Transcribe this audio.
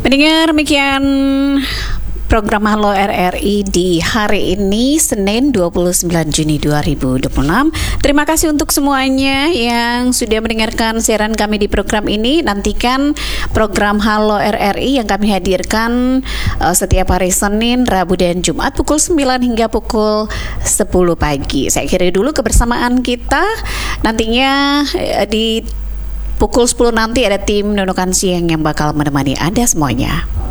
Pendengar, demikian program Halo RRI di hari ini Senin 29 Juni 2026. Terima kasih untuk semuanya yang sudah mendengarkan siaran kami di program ini. Nantikan program Halo RRI yang kami hadirkan setiap hari Senin, Rabu dan Jumat pukul 9 hingga pukul 10 pagi. Saya akhiri dulu kebersamaan kita. Nantinya di pukul 10 nanti ada tim Nunukan Siang yang bakal menemani Anda semuanya.